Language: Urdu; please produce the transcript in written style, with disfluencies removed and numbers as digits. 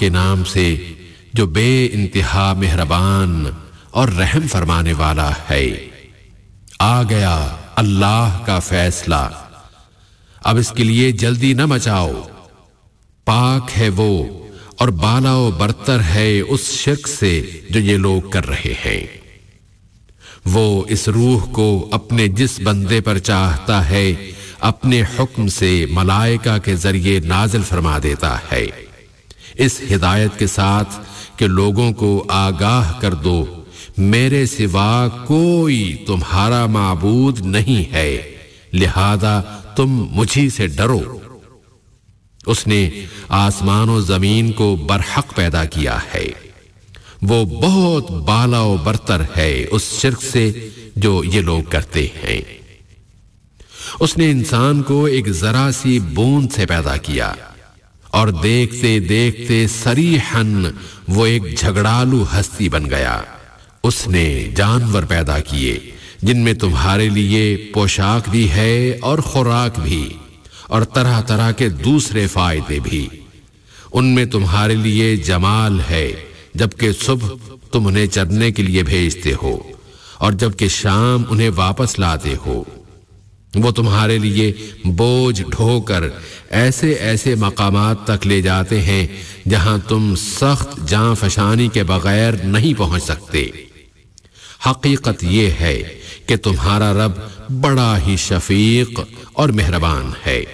کے نام سے جو بے انتہا مہربان اور رحم فرمانے والا ہے۔ آ گیا اللہ کا فیصلہ، اب اس کے لیے جلدی نہ مچاؤ۔ پاک ہے وہ اور بالا و برتر ہے اس شرک سے جو یہ لوگ کر رہے ہیں۔ وہ اس روح کو اپنے جس بندے پر چاہتا ہے اپنے حکم سے ملائکہ کے ذریعے نازل فرما دیتا ہے، اس ہدایت کے ساتھ کہ لوگوں کو آگاہ کر دو میرے سوا کوئی تمہارا معبود نہیں ہے، لہذا تم مجھی سے ڈرو۔ اس نے آسمان و زمین کو برحق پیدا کیا ہے، وہ بہت بالا و برتر ہے اس شرک سے جو یہ لوگ کرتے ہیں۔ اس نے انسان کو ایک ذرا سی بوند سے پیدا کیا اور دیکھتے دیکھتے صریحاً وہ ایک جھگڑالو ہستی بن گیا۔ اس نے جانور پیدا کیے جن میں تمہارے لیے پوشاک بھی ہے اور خوراک بھی، اور طرح طرح کے دوسرے فائدے بھی۔ ان میں تمہارے لیے جمال ہے جبکہ صبح تم انہیں چرنے کے لیے بھیجتے ہو اور جبکہ شام انہیں واپس لاتے ہو۔ وہ تمہارے لیے بوجھ ڈھو کر ایسے ایسے مقامات تک لے جاتے ہیں جہاں تم سخت جاں فشانی کے بغیر نہیں پہنچ سکتے۔ حقیقت یہ ہے کہ تمہارا رب بڑا ہی شفیق اور مہربان ہے۔